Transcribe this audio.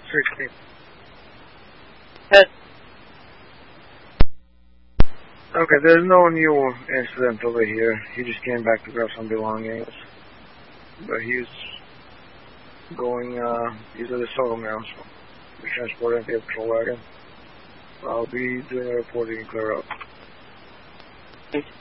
16. Hit. Okay, there's no new incident over here. He just came back to grab some belongings. But he's going, he's at the Sodom now, so we're transporting the patrol wagon. I'll be doing a reporting and clear up.